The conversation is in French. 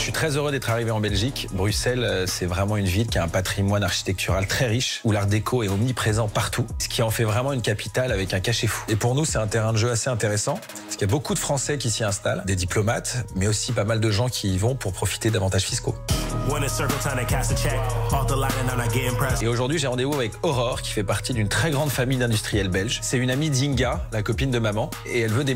suis très heureux d'être arrivé en Belgique. Bruxelles, c'est vraiment une ville qui a un patrimoine architectural très riche, où l'art déco est omniprésent partout, ce qui en fait vraiment une capitale avec un cachet fou. Et pour nous, c'est un terrain de jeu assez intéressant, parce qu'il y a beaucoup de Français qui s'y installent, des diplomates, mais aussi pas mal de gens qui y vont pour profiter d'avantages fiscaux. Et aujourd'hui, j'ai rendez-vous avec Aurore, qui fait partie d'une très grande famille d'industriels belges. C'est une amie d'Inga, la copine de maman, et elle veut des